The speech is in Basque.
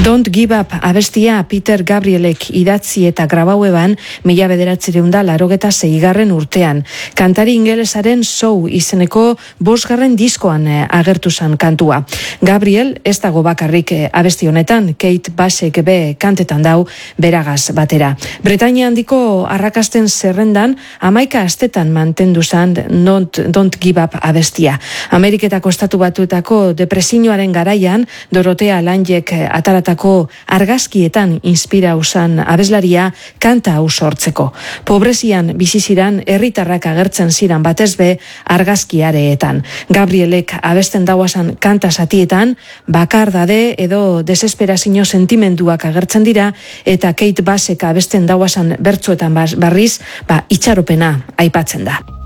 Don't Give Up abestia Peter Gabrielek idatzi eta grabaueban 1986 urtean. Kantari ingelesaren Show izeneko 5. diskoan agertu zan kantua. Gabriel ez dago bakarrik abesti honetan, Kate Bushek be kantetan dau beragaz batera. Bretainia handiko arrakasten zerrendan 11 astetan mantendu zan Don't Give Up abestia. Ameriketako Estatu Batuetako depresioaren garaian Dorotea Lanjek ataratako argazkietan inspira usan abeslaria kanta hau sortzeko. Pobrezian bizi ziran herritarrak agertzen ziran batez be argazkiareetan. Gabrielek abesten dauasan kanta zatietan bakardade edo desesperazio sentimenduak agertzen dira eta Kate Bushek abesten dauasan bertsuetan barriz itxaropena aipatzen da.